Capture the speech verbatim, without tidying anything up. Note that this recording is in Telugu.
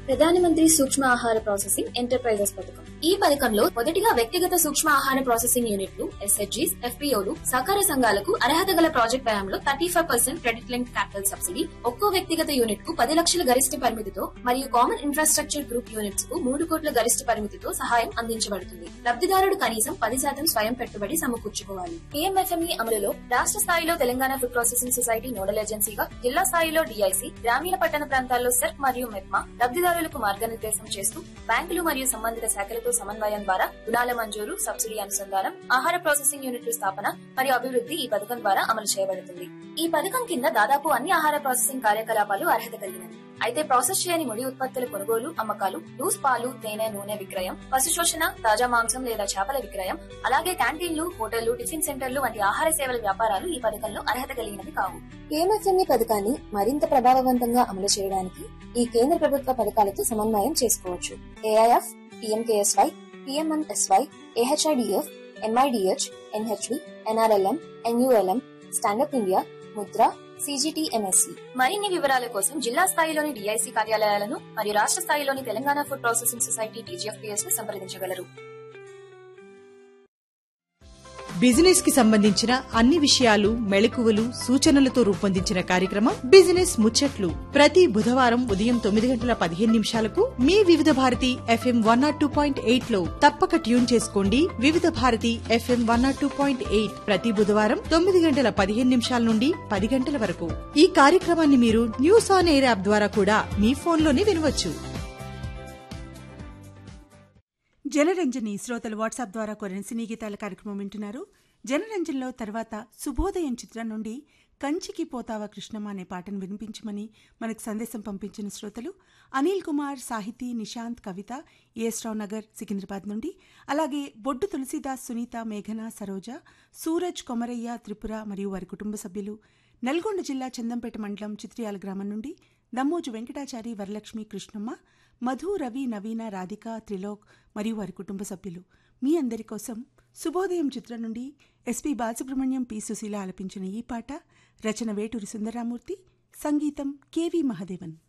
ప్రధానమంత్రి సూక్ష్మ ఆహార ప్రాసెసింగ్ ఎంటర్ప్రైజెస్ పథకం. ఈ పథకంలో మొదటిగా వ్యక్తిగత సూక్ష్మ ఆహార ప్రాసెసింగ్ యూనిట్లు ఎస్హెచ్జీస్, ఎఫ్పీఓలు, సహకార సంఘాలకు అర్హత గల ప్రాజెక్ట్ వ్యయంలో thirty five percent credit link capital subsidy, ఒక్కో వ్యక్తిగత యూనిట్ కు పది లక్షల గరిష్ట పరిమితితో మరియు కామన్ ఇన్ఫ్రాస్ట్రక్చర్ గ్రూప్ యూనిట్స్ కు మూడు కోట్ల గరిష్ట పరిమితితో సహాయం అందించబడుతుంది. లబ్ధిదారుడు కనీసం పది శాతం స్వయం పెట్టుబడి సమకూర్చుకోవాలి. పీఎంఎఫ్ఎంఈ అమలులో రాష్ట్ర స్థాయిలో Telangana food processing society nodal ఏజెన్సీగా, జిల్లా స్థాయిలో డిఐసి, గ్రామీణ పట్టణ ప్రాంతాల్లో సెర్క్ మరియు మెప్మా లబ్ధిదారులకు మార్గనిర్దేశం చేస్తూ బ్యాంకులు మరియు సంబంధిత శాఖలతో సమన్వయం ద్వారా రుణాల మంజూరు, సబ్సిడీ అనుసంధానం, ఆహార ప్రాసెసింగ్ యూనిట్ల స్థాపన మరియు అభివృద్ధి ఈ పథకం ద్వారా అమలు చేయబడుతుంది. ఈ పథకం కింద దాదాపు అన్ని ఆహార ప్రాసెసింగ్ కార్యకలాపాలు అర్హత కలిగినవి. అయితే ప్రాసెస్ చేయని ముడి ఉత్పత్తుల కొనుగోలు, అమ్మకాలు, లూస్ పాలు, తేనె, నూనె విక్రయం, పశు శోషణ, తాజా మాంసం లేదా చేపల విక్రయం, అలాగే క్యాంటీన్లు, హోటళ్లు, టిఫిన్ సెంటర్లు వంటి ఆహార సేవల వ్యాపారాలు ఈ పథకంలో అర్హత కలిగినవి కావు. పీఎంఎఫ్ఎంఈ పథకాన్ని మరింత ప్రభావవంతంగా అమలు చేయడానికి ఈ కేంద్ర ప్రభుత్వ పథకాలతో సమన్వయం చేసుకోవచ్చు. AIF, PMKSY, పీఎంఎన్ఎస్వై, AHIDF, MIDH, NHV, NRLM, NULM, stand up India, Mudra, సీజీటీఎంఎస్సీ. మరిన్ని వివరాల కోసం జిల్లా స్థాయిలోని డిఐసి కార్యాలయాలను మరియు రాష్ట్ర స్థాయిలోని Telangana food processing society TGFPS ను సంప్రదించగలరు. బిజినెస్ కి సంబంధించిన అన్ని విషయాలు, మెళకువలు, సూచనలతో రూపొందించిన కార్యక్రమం బిజినెస్ ముచ్చట్లు. ప్రతి బుధవారం ఉదయం తొమ్మిది గంటల పదిహేను నిమిషాలకు మీ వివిధ Bharati FM one not two point eight లో తప్పక ట్యూన్ చేసుకోండి. వివిధ Bharati FM one not two point eight ప్రతి బుధవారం తొమ్మిది గంటల పదిహేను నిమిషాల నుండి పది గంటల వరకు. ఈ కార్యక్రమాన్ని మీరు న్యూస్ ఆన్ ఎయిర్ యాప్ ద్వారా కూడా మీ ఫోన్లోనే వినవచ్చు. జనరంజని శ్రోతలు వాట్సాప్ ద్వారా కోరిన సినీ గీతాల కార్యక్రమం వింటున్నారు. జనరంజన్లో తర్వాత శుభోదయం చిత్రం నుండి కంచికి పోతావా కృష్ణమ్మ అనే పాటను వినిపించమని మనకు సందేశం పంపించిన శ్రోతలు అనిల్ కుమార్, సాహితీ, నిశాంత్, కవిత, ఏఎస్ రావు నగర్, సికింద్రాబాద్ నుండి, అలాగే బొడ్డు తులసీదాస్, సునీత, మేఘన, సరోజ, సూరజ్, కొమరయ్య, త్రిపుర మరియు వారి కుటుంబ సభ్యులు, నల్గొండ జిల్లా చందంపేట మండలం చిత్రియాల గ్రామం నుండి దమ్మోజు వెంకటాచారి, వరలక్ష్మి, కృష్ణమ్మ, మధు, రవి, నవీన, రాధిక, త్రిలోక్ మరియు వారి కుటుంబ సభ్యులు మీ అందరి కోసం శుభోదయం చిత్రం నుండి ఎస్పీ బాలసుబ్రహ్మణ్యం, పి సుశీల ఆలపించిన ఈ పాట రచన వేటూరి సుందరరామూర్తి, సంగీతం కెవి మహదేవన్.